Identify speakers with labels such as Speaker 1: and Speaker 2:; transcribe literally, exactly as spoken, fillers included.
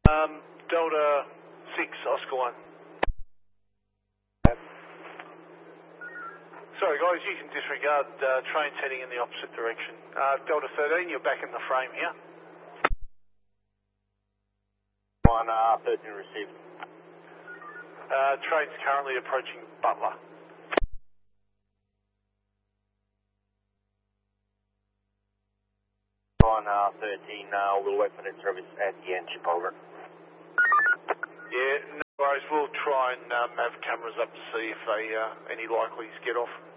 Speaker 1: Um, Delta six, Oscar one. Sorry guys, you can disregard uh, trains heading in the opposite direction. Uh, Delta thirteen, you're back in the frame here.
Speaker 2: One, uh, thirteen received.
Speaker 1: Uh, train's currently approaching Butler.
Speaker 2: One, uh, thirteen, uh, we'll wait for the service at the end, chip over.
Speaker 1: Yeah, no worries, we'll try and um, have cameras up to see if they, uh, any likelies get off.